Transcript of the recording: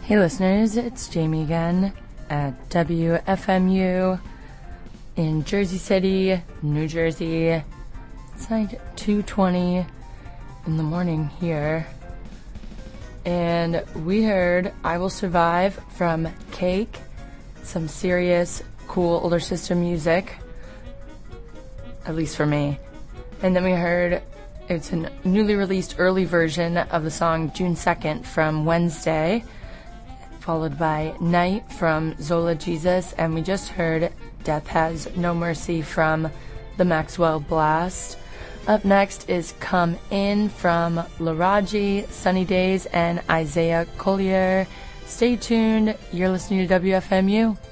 Hey listeners, it's Jamie again at WFMU in Jersey City, New Jersey. It's like 2:20 in the morning here. And we heard I Will Survive from Cake, some serious, cool older sister music, at least for me. And then we heard it's a newly released early version of the song June 2nd from Wednesday, followed by Night from Zola Jesus, and we just heard Death Has No Mercy from the Maxwell Blast. Up next is Come In from Laraji, Sunny Days, and Isaiah Collier. Stay tuned. You're listening to WFMU.